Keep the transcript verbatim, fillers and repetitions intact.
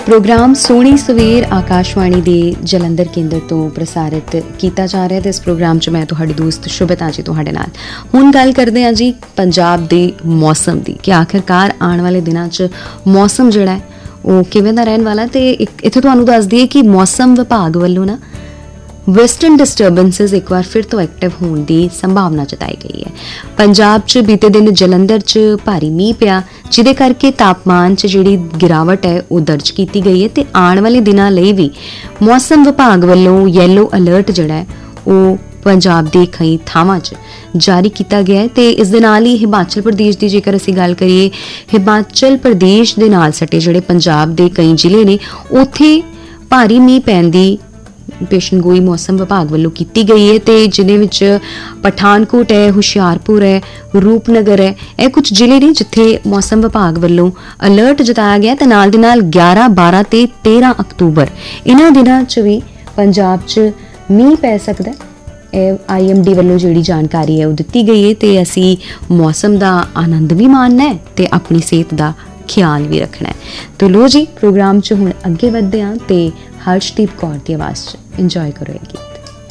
Programme सोहनी सवेर आकाशवाणी के जलंधर केंद्र तो प्रसारित किया जा रहा है। इस प्रोग्राम च मैं तुहाडी दोस्त शुभता जी तुहाडे नाल हुण गल करदे हां जी पंजाब दे मौसम दी कि आखिरकार आने वाले दिनां च मौसम जिहड़ा है वो किवें दा रहण वाला। ते इत्थे तुहानूं दस दईए कि मौसम विभाग वल्लों ना वेस्टर्न डिस्टर्बेंसिस एक बार फिर तो एक्टिव होने की संभावना जताई गई है। पंजाब च बीते दिन जलंधर च भारी मींह पिया जिहदे करके तापमान च जिहड़ी गिरावट है वो दर्ज की गई है। ते आने वाले दिनां लई भी मौसम विभाग वल्लों येलो अलर्ट जिहड़ा है वो पंजाब दे कई थावां च जारी किया गया है। ते इस दे नाल ही हिमाचल प्रदेश की जेकर असीं गल करिए, हिमाचल प्रदेश दे नाल सटे जिहड़े पंजाब दे कई जिले ने उत्थे भारी मींह पैण दी पेशनगोई मौसम विभाग वालों की गई है। तो जिन्हें विच पठानकोट है, हुशियारपुर है, रूपनगर है, यह कुछ जिले ने जिथे मौसम विभाग वालों अलर्ट जताया गया। तो नाल दे नाल ग्यारह बारह ते तेरह अक्तूबर इन्हां दिनां च भी पंजाब च मींह पै सकदा है। आई एम डी वालों जिहड़ी जानकारी है वो दी गई है। तो असी मौसम का आनंद भी मानना है तो अपनी सेहत का ख्याल भी रखना है। तो लो जी प्रोग्राम च हुण अगे वधदे हां ते हर्षदीप कौर की आवाज़ च इंजॉय करो।